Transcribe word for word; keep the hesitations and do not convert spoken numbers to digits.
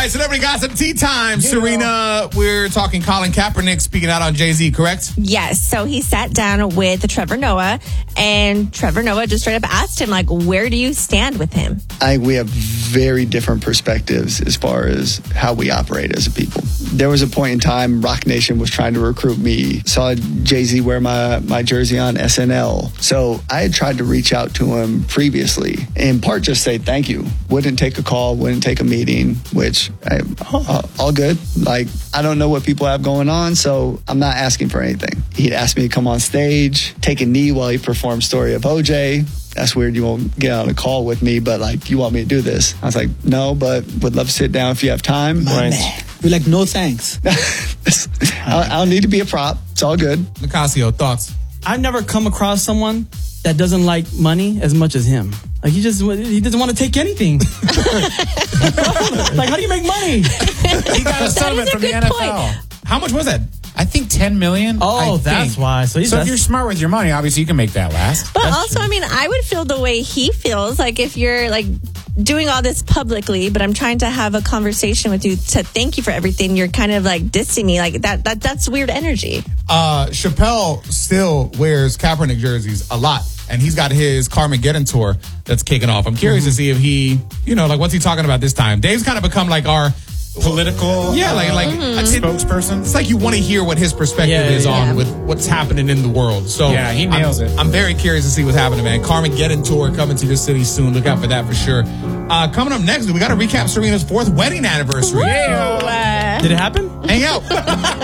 right, Celebrity Gossip Tea Time. Yeah. Serena, we're talking Colin Kaepernick speaking out on Jay-Z, correct? Yes. So he sat down with Trevor Noah, and Trevor Noah just straight up asked him, like, where do you stand with him? I think we have very different perspectives as far as how we operate as a people. There was a point in time Rock Nation was trying to recruit me. Saw Jay-Z wear my, my jersey on S N L. So I had tried to reach out to him previously, in part just say thank you. Wouldn't take a call, wouldn't take a meeting, which I, uh, all good. Like, I don't know what people have going on, so I'm not asking for anything. He'd asked me to come on stage, take a knee while he performed Story of O J. That's weird. You won't get on a call with me, but like, you want me to do this? I was like, no, but would love to sit down if you have time. My right. man. We're like, no thanks. I, I don't need to be a prop. It's all good. Nicasio, thoughts? I've never come across someone that doesn't like money as much as him. Like, he just he doesn't want to take anything. Like, how do you make money? He got a settlement from the N F L. Point. How much was that? I think ten million dollars. Oh, I that's think. why. So, he's so if you're smart with your money, obviously you can make that last. But That's also, true. I mean, I would feel the way he feels. Like, if you're, like, doing all this publicly, but I'm trying to have a conversation with you to thank you for everything, you're kind of, like, dissing me. Like, that, that that's weird energy. Uh, Chappelle still wears Kaepernick jerseys a lot. And he's got his Carmageddon tour that's kicking off. I'm curious mm-hmm. to see if he, you know, like, what's he talking about this time? Dave's kind of become, like, our... political yeah like like mm-hmm. it, spokesperson. It's like you want to hear what his perspective yeah, is yeah. on with what's happening in the world. So yeah, he nails I'm, it. I'm very curious to see what's happening, man. Carmageddon tour coming to your city soon. Look out for that for sure. Uh, coming up next, we got to recap Serena's fourth wedding anniversary. Yeah. Did it happen? Hang out.